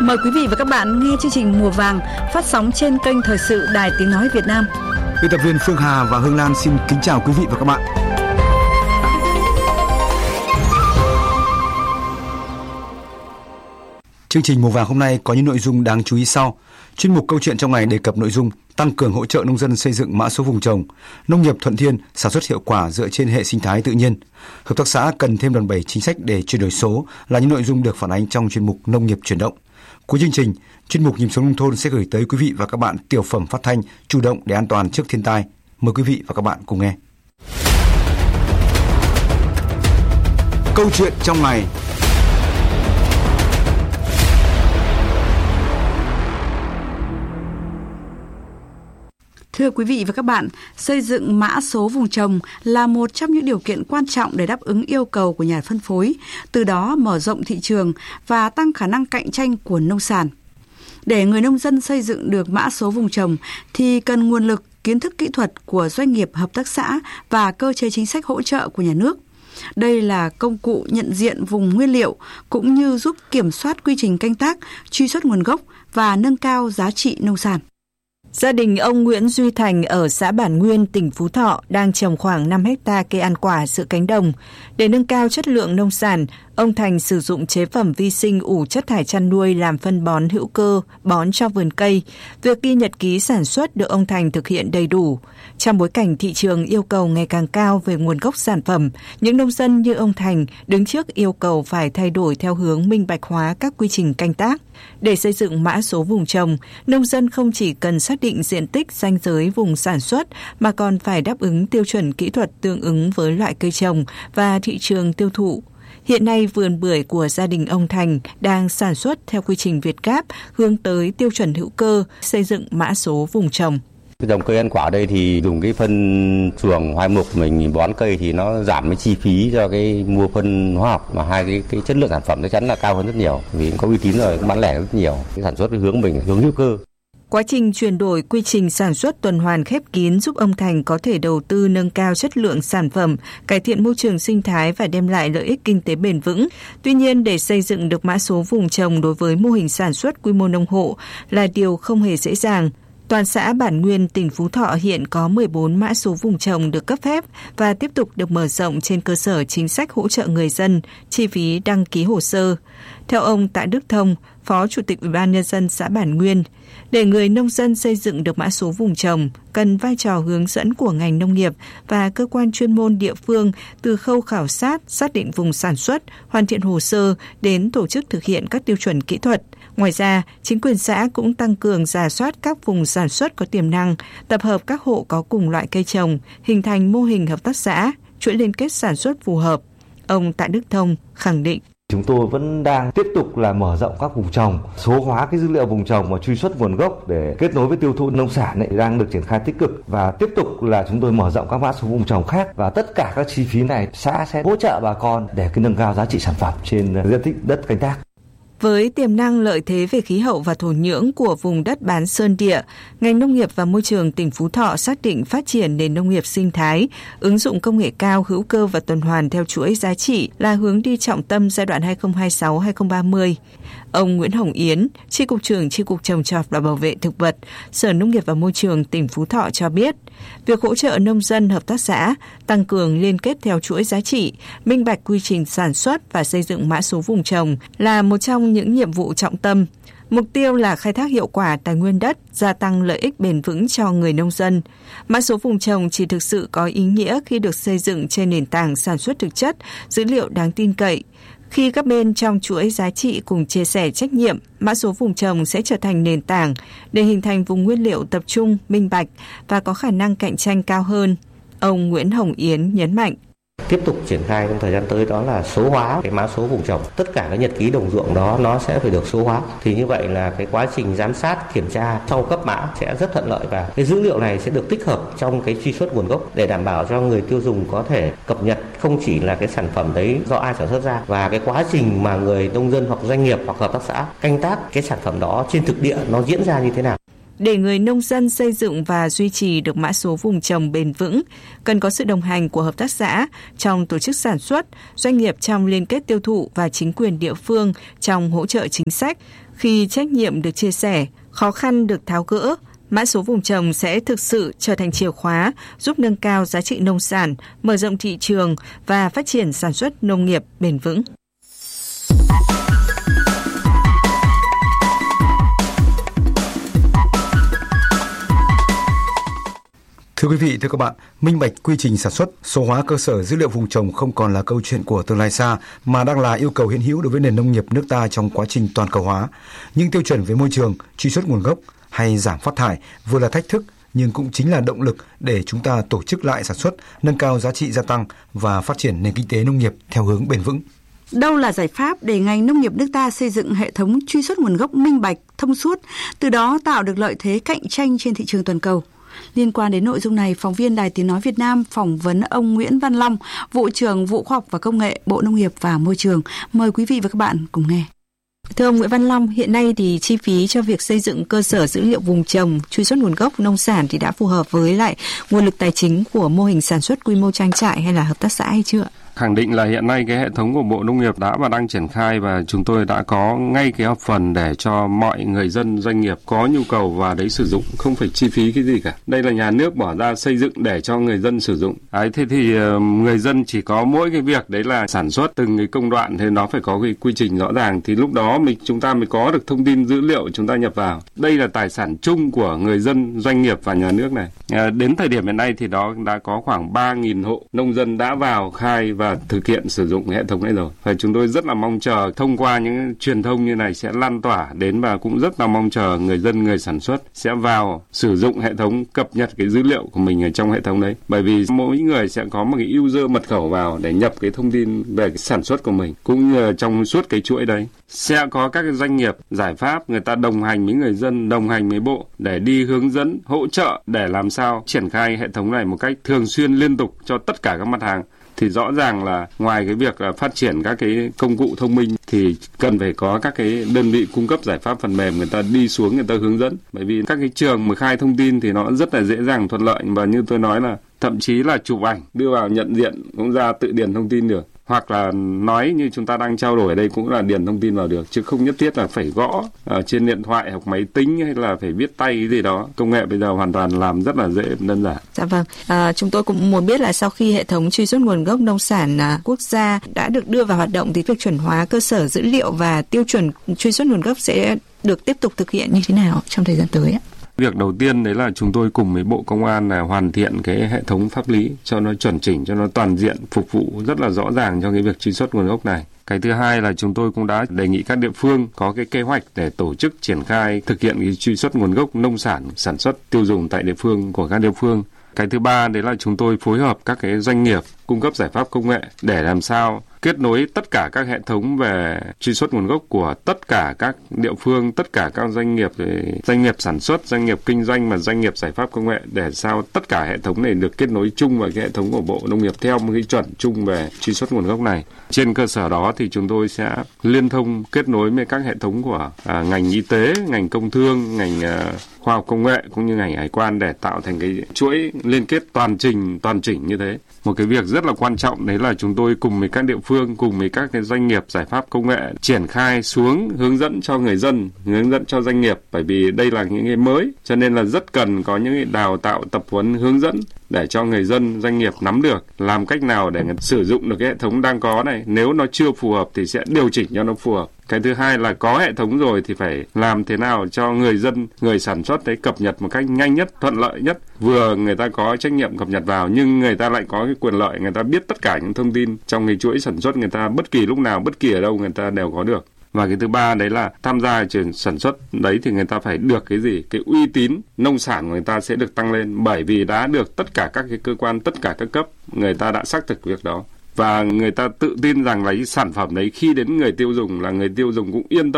Mời quý vị và các bạn nghe chương trình Mùa Vàng phát sóng trên kênh Thời sự Đài Tiếng Nói Việt Nam. Biên tập viên Phương Hà và Hương Lan xin kính chào quý vị và các bạn. Chương trình Mùa Vàng hôm nay có những nội dung đáng chú ý sau. Chuyên mục Câu chuyện trong ngày đề cập nội dung tăng cường hỗ trợ nông dân xây dựng mã số vùng trồng, nông nghiệp thuận thiên, sản xuất hiệu quả dựa trên hệ sinh thái tự nhiên. Hợp tác xã cần thêm đòn bẩy chính sách để chuyển đổi số là những nội dung được phản ánh trong chuyên mục Nông nghiệp chuyển động. Cuối chương trình, chuyên mục Nhịp sống nông thôn sẽ gửi tới quý vị và các bạn tiểu phẩm phát thanh chủ động để an toàn trước thiên tai. Mời quý vị và các bạn cùng nghe. Câu chuyện trong ngày. Thưa quý vị và các bạn, xây dựng mã số vùng trồng là một trong những điều kiện quan trọng để đáp ứng yêu cầu của nhà phân phối, từ đó mở rộng thị trường và tăng khả năng cạnh tranh của nông sản. Để người nông dân xây dựng được mã số vùng trồng thì cần nguồn lực, kiến thức kỹ thuật của doanh nghiệp, hợp tác xã và cơ chế chính sách hỗ trợ của nhà nước. Đây là công cụ nhận diện vùng nguyên liệu cũng như giúp kiểm soát quy trình canh tác, truy xuất nguồn gốc và nâng cao giá trị nông sản. Gia đình ông Nguyễn Duy Thành ở xã Bản Nguyên, tỉnh Phú Thọ đang trồng khoảng 5 hectare cây ăn quả giữa cánh đồng. Để nâng cao chất lượng nông sản, ông Thành sử dụng chế phẩm vi sinh ủ chất thải chăn nuôi làm phân bón hữu cơ, bón cho vườn cây. Việc ghi nhật ký sản xuất được ông Thành thực hiện đầy đủ. Trong bối cảnh thị trường yêu cầu ngày càng cao về nguồn gốc sản phẩm, những nông dân như ông Thành đứng trước yêu cầu phải thay đổi theo hướng minh bạch hóa các quy trình canh tác. Để xây dựng mã số vùng trồng, nông dân không chỉ cần xác định diện tích ranh giới vùng sản xuất mà còn phải đáp ứng tiêu chuẩn kỹ thuật tương ứng với loại cây trồng và thị trường tiêu thụ. Hiện nay, vườn bưởi của gia đình ông Thành đang sản xuất theo quy trình Việt Gáp hướng tới tiêu chuẩn hữu cơ, xây dựng mã số vùng trồng. Cái dòng cây ăn quả đây thì dùng cái phân chuồng hoai mục mình bón cây thì nó giảm cái chi phí cho cái mua phân hóa học, mà hai cái chất lượng sản phẩm chắc chắn là cao hơn rất nhiều vì có uy tín rồi, bán lẻ rất nhiều. Cái sản xuất cái hướng mình hướng hữu cơ. Quá trình chuyển đổi quy trình sản xuất tuần hoàn khép kín giúp ông Thành có thể đầu tư nâng cao chất lượng sản phẩm, cải thiện môi trường sinh thái và đem lại lợi ích kinh tế bền vững. Tuy nhiên, để xây dựng được mã số vùng trồng đối với mô hình sản xuất quy mô nông hộ là điều không hề dễ dàng. Toàn xã Bản Nguyên, tỉnh Phú Thọ hiện có 14 mã số vùng trồng được cấp phép và tiếp tục được mở rộng trên cơ sở chính sách hỗ trợ người dân, chi phí đăng ký hồ sơ. Theo ông Tạ Đức Thông, Phó Chủ tịch Ủy ban Nhân dân xã Bản Nguyên, để người nông dân xây dựng được mã số vùng trồng, cần vai trò hướng dẫn của ngành nông nghiệp và cơ quan chuyên môn địa phương từ khâu khảo sát, xác định vùng sản xuất, hoàn thiện hồ sơ đến tổ chức thực hiện các tiêu chuẩn kỹ thuật. Ngoài ra, chính quyền xã cũng tăng cường rà soát các vùng sản xuất có tiềm năng, tập hợp các hộ có cùng loại cây trồng, hình thành mô hình hợp tác xã, chuỗi liên kết sản xuất phù hợp. Ông Tạ Đức Thông khẳng định. Chúng tôi vẫn đang tiếp tục là mở rộng các vùng trồng, số hóa cái dữ liệu vùng trồng và truy xuất nguồn gốc để kết nối với tiêu thụ nông sản này đang được triển khai tích cực, và tiếp tục là chúng tôi mở rộng các mã số vùng trồng khác, và tất cả các chi phí này xã sẽ hỗ trợ bà con để nâng cao giá trị sản phẩm trên diện tích đất canh tác. Với tiềm năng lợi thế về khí hậu và thổ nhưỡng của vùng đất bán sơn địa, ngành nông nghiệp và môi trường tỉnh Phú Thọ xác định phát triển nền nông nghiệp sinh thái, ứng dụng công nghệ cao, hữu cơ và tuần hoàn theo chuỗi giá trị là hướng đi trọng tâm giai đoạn 2026-2030. Ông Nguyễn Hồng Yến, Chi cục trưởng Chi cục Trồng trọt và Bảo vệ thực vật, Sở Nông nghiệp và Môi trường tỉnh Phú Thọ cho biết, việc hỗ trợ nông dân, hợp tác xã tăng cường liên kết theo chuỗi giá trị, minh bạch quy trình sản xuất và xây dựng mã số vùng trồng là một trong những nhiệm vụ trọng tâm. Mục tiêu là khai thác hiệu quả tài nguyên đất, gia tăng lợi ích bền vững cho người nông dân. Mã số vùng trồng chỉ thực sự có ý nghĩa khi được xây dựng trên nền tảng sản xuất thực chất, dữ liệu đáng tin cậy. Khi các bên trong chuỗi giá trị cùng chia sẻ trách nhiệm, mã số vùng trồng sẽ trở thành nền tảng để hình thành vùng nguyên liệu tập trung, minh bạch và có khả năng cạnh tranh cao hơn. Ông Nguyễn Hồng Yến nhấn mạnh. Tiếp tục triển khai trong thời gian tới đó là số hóa cái mã số vùng trồng. Tất cả các nhật ký đồng ruộng đó nó sẽ phải được số hóa. Thì như vậy là cái quá trình giám sát, kiểm tra sau cấp mã sẽ rất thuận lợi, và cái dữ liệu này sẽ được tích hợp trong cái truy xuất nguồn gốc để đảm bảo cho người tiêu dùng có thể cập nhật không chỉ là cái sản phẩm đấy do ai sản xuất ra, và cái quá trình mà người nông dân hoặc doanh nghiệp hoặc hợp tác xã canh tác cái sản phẩm đó trên thực địa nó diễn ra như thế nào. Để người nông dân xây dựng và duy trì được mã số vùng trồng bền vững, cần có sự đồng hành của hợp tác xã trong tổ chức sản xuất, doanh nghiệp trong liên kết tiêu thụ và chính quyền địa phương trong hỗ trợ chính sách. Khi trách nhiệm được chia sẻ, khó khăn được tháo gỡ, mã số vùng trồng sẽ thực sự trở thành chìa khóa giúp nâng cao giá trị nông sản, mở rộng thị trường và phát triển sản xuất nông nghiệp bền vững. Thưa quý vị, thưa các bạn, minh bạch quy trình sản xuất, số hóa cơ sở dữ liệu vùng trồng không còn là câu chuyện của tương lai xa mà đang là yêu cầu hiện hữu đối với nền nông nghiệp nước ta trong quá trình toàn cầu hóa. Những tiêu chuẩn về môi trường, truy xuất nguồn gốc hay giảm phát thải vừa là thách thức nhưng cũng chính là động lực để chúng ta tổ chức lại sản xuất, nâng cao giá trị gia tăng và phát triển nền kinh tế nông nghiệp theo hướng bền vững. Đâu là giải pháp để ngành nông nghiệp nước ta xây dựng hệ thống truy xuất nguồn gốc minh bạch, thông suốt, từ đó tạo được lợi thế cạnh tranh trên thị trường toàn cầu? Liên quan đến nội dung này, phóng viên Đài Tiếng nói Việt Nam phỏng vấn ông Nguyễn Văn Long, Vụ trưởng Vụ Khoa học và Công nghệ, Bộ Nông nghiệp và Môi trường. Mời quý vị và các bạn cùng nghe. Thưa ông Nguyễn Văn Long, hiện nay thì chi phí cho việc xây dựng cơ sở dữ liệu vùng trồng, truy xuất nguồn gốc nông sản thì đã phù hợp với lại nguồn lực tài chính của mô hình sản xuất quy mô trang trại hay là hợp tác xã hay chưa? Khẳng định là hiện nay cái hệ thống của Bộ Nông nghiệp đã và đang triển khai và chúng tôi đã có ngay cái hợp phần để cho mọi người dân doanh nghiệp có nhu cầu vào đấy sử dụng, không phải chi phí cái gì cả. Đây là nhà nước bỏ ra xây dựng để cho người dân sử dụng. Thế thì người dân chỉ có mỗi cái việc đấy là sản xuất từng cái công đoạn thì nó phải có cái quy trình rõ ràng thì lúc đó chúng ta mới có được thông tin dữ liệu chúng ta nhập vào. Đây là tài sản chung của người dân, doanh nghiệp và nhà nước này. Đến thời điểm hiện nay thì đó đã có khoảng 3.000 hộ nông dân đã vào khai và thực hiện sử dụng hệ thống này rồi. Và chúng tôi rất là mong chờ thông qua những truyền thông như này sẽ lan tỏa đến và cũng rất là mong chờ người dân, người sản xuất sẽ vào sử dụng hệ thống, cập nhật cái dữ liệu của mình ở trong hệ thống đấy. Bởi vì mỗi người sẽ có một cái user mật khẩu vào để nhập cái thông tin về cái sản xuất của mình cũng như trong suốt cái chuỗi đấy. Sẽ có các cái doanh nghiệp giải pháp người ta đồng hành với người dân, đồng hành với bộ để đi hướng dẫn, hỗ trợ để làm sao triển khai hệ thống này một cách thường xuyên liên tục cho tất cả các mặt hàng. Thì rõ ràng là ngoài cái việc là phát triển các cái công cụ thông minh thì cần phải có các cái đơn vị cung cấp giải pháp phần mềm người ta đi xuống người ta hướng dẫn. Bởi vì các cái trường mà khai thông tin thì nó rất là dễ dàng thuận lợi và như tôi nói là thậm chí là chụp ảnh đưa vào nhận diện cũng ra tự điền thông tin được. Hoặc là nói như chúng ta đang trao đổi ở đây cũng là điền thông tin vào được chứ không nhất thiết là phải gõ trên điện thoại hoặc máy tính hay là phải viết tay cái gì đó. Công nghệ bây giờ hoàn toàn làm rất là dễ, đơn giản. Dạ vâng. Chúng tôi cũng muốn biết là sau khi hệ thống truy xuất nguồn gốc nông sản quốc gia đã được đưa vào hoạt động thì việc chuẩn hóa cơ sở dữ liệu và tiêu chuẩn truy xuất nguồn gốc sẽ được tiếp tục thực hiện như thế nào trong thời gian tới ạ? Việc đầu tiên đấy là chúng tôi cùng với Bộ Công an là hoàn thiện cái hệ thống pháp lý cho nó chuẩn chỉnh, cho nó toàn diện, phục vụ rất là rõ ràng cho cái việc truy xuất nguồn gốc này. Cái thứ hai là chúng tôi cũng đã đề nghị các địa phương có cái kế hoạch để tổ chức triển khai thực hiện cái truy xuất nguồn gốc nông sản sản xuất tiêu dùng tại địa phương của các địa phương. Cái thứ ba đấy là chúng tôi phối hợp các cái doanh nghiệp cung cấp giải pháp công nghệ để làm sao kết nối tất cả các hệ thống về truy xuất nguồn gốc của tất cả các địa phương, tất cả các doanh nghiệp sản xuất, doanh nghiệp kinh doanh và doanh nghiệp giải pháp công nghệ để sao tất cả hệ thống này được kết nối chung vào cái hệ thống của Bộ Nông nghiệp theo một cái chuẩn chung về truy xuất nguồn gốc này. Trên cơ sở đó thì chúng tôi sẽ liên thông kết nối với các hệ thống của ngành y tế, ngành công thương, ngành khoa học công nghệ cũng như ngành hải quan để tạo thành cái chuỗi liên kết toàn chỉnh như thế. Một cái việc rất là quan trọng đấy là chúng tôi cùng với các địa phương, cùng với các cái doanh nghiệp giải pháp công nghệ triển khai xuống hướng dẫn cho người dân, hướng dẫn cho doanh nghiệp, bởi vì đây là những cái mới cho nên là rất cần có những cái đào tạo, tập huấn, hướng dẫn để cho người dân, doanh nghiệp nắm được làm cách nào để sử dụng được cái hệ thống đang có này. Nếu nó chưa phù hợp thì sẽ điều chỉnh cho nó phù hợp. Cái thứ hai là có hệ thống rồi thì phải làm thế nào cho người dân, người sản xuất đấy cập nhật một cách nhanh nhất, thuận lợi nhất. Vừa người ta có trách nhiệm cập nhật vào nhưng người ta lại có cái quyền lợi, người ta biết tất cả những thông tin trong cái chuỗi sản xuất người ta bất kỳ lúc nào, bất kỳ ở đâu người ta đều có được. Và cái thứ ba đấy là tham gia trường sản xuất đấy thì người ta phải được cái gì? Cái uy tín nông sản của người ta sẽ được tăng lên bởi vì đã được tất cả các cái cơ quan, tất cả các cấp người ta đã xác thực việc đó. Và người ta tự tin rằng là cái sản phẩm đấy khi đến người tiêu dùng là người tiêu dùng cũng yên tâm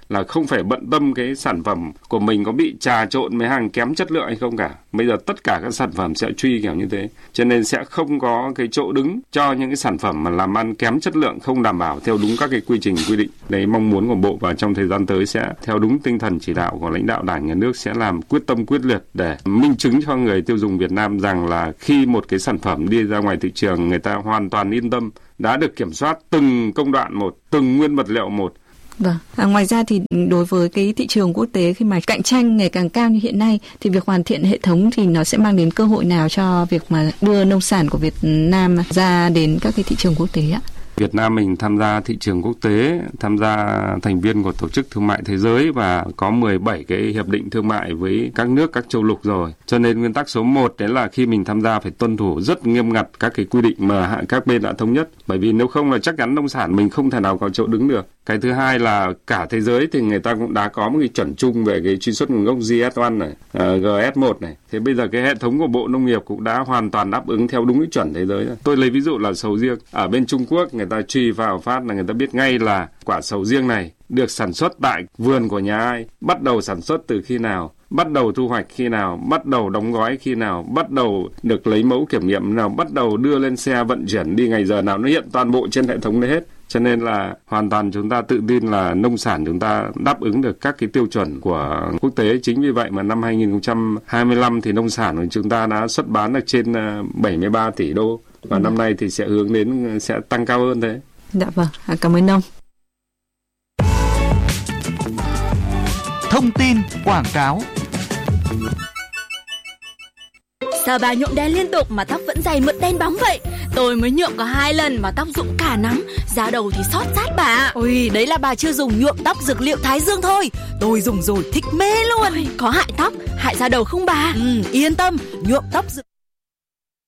là không phải bận tâm cái sản phẩm của mình có bị trà trộn với hàng kém chất lượng hay không cả. Bây giờ tất cả các sản phẩm sẽ truy kiểu như thế, cho nên sẽ không có cái chỗ đứng cho những cái sản phẩm mà làm ăn kém chất lượng, không đảm bảo theo đúng các cái quy trình quy định. Đấy, mong muốn của Bộ và trong thời gian tới sẽ theo đúng tinh thần chỉ đạo của lãnh đạo Đảng, Nhà nước sẽ làm quyết tâm quyết liệt để minh chứng cho người tiêu dùng Việt Nam rằng là khi một cái sản phẩm đi ra ngoài thị trường, người ta hoàn toàn yên tâm, đã được kiểm soát từng công đoạn một, từng nguyên vật liệu một. Vâng. Ngoài ra thì đối với cái thị trường quốc tế khi mà cạnh tranh ngày càng cao như hiện nay thì việc hoàn thiện hệ thống thì nó sẽ mang đến cơ hội nào cho việc mà đưa nông sản của Việt Nam ra đến các cái thị trường quốc tế ạ? Việt Nam mình tham gia thị trường quốc tế, tham gia thành viên của Tổ chức Thương mại Thế giới và có 17 cái hiệp định thương mại với các nước, các châu lục rồi. Cho nên nguyên tắc số 1 đấy là khi mình tham gia phải tuân thủ rất nghiêm ngặt các cái quy định mà các bên đã thống nhất. Bởi vì nếu không là chắc chắn nông sản mình không thể nào có chỗ đứng được. Cái thứ hai là cả thế giới thì người ta cũng đã có một cái chuẩn chung về cái truy xuất nguồn gốc GS1 này, GS1 này. Thế bây giờ cái hệ thống của Bộ Nông nghiệp cũng đã hoàn toàn đáp ứng theo đúng cái chuẩn thế giới. Tôi lấy ví dụ là sầu riêng. Ở bên Trung Quốc người ta truy vào phát là người ta biết ngay là quả sầu riêng này được sản xuất tại vườn của nhà ai, bắt đầu sản xuất từ khi nào, bắt đầu thu hoạch khi nào, bắt đầu đóng gói khi nào, bắt đầu được lấy mẫu kiểm nghiệm nào, bắt đầu đưa lên xe vận chuyển đi ngày giờ nào, nó hiện toàn bộ trên hệ thống đấy hết. Cho nên là hoàn toàn chúng ta tự tin là nông sản chúng ta đáp ứng được các cái tiêu chuẩn của quốc tế. Chính vì vậy mà năm 2025 thì nông sản của chúng ta đã xuất bán được trên 73 tỷ đô. Và năm nay thì sẽ hướng đến sẽ tăng cao hơn thế. Dạ vâng, cảm ơn ông. Thông tin quảng cáo. Sao bà nhuộm đen liên tục mà tóc vẫn dày mượt đen bóng vậy? Tôi mới nhuộm có 2 lần mà tóc rụng cả nắng, da đầu thì xót rát bà. Ôi, đấy là bà chưa dùng nhuộm tóc dược liệu Thái Dương thôi. Tôi dùng rồi thích mê luôn. Ôi, có hại tóc, hại da đầu không bà? Yên tâm, nhuộm tóc dược